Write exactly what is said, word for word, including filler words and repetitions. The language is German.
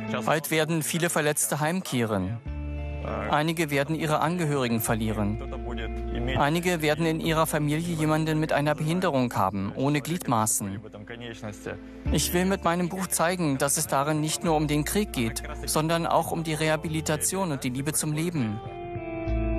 Bald werden viele Verletzte heimkehren. Einige werden ihre Angehörigen verlieren. Einige werden in ihrer Familie jemanden mit einer Behinderung haben, ohne Gliedmaßen. Ich will mit meinem Buch zeigen, dass es darin nicht nur um den Krieg geht, sondern auch um die Rehabilitation und die Liebe zum Leben.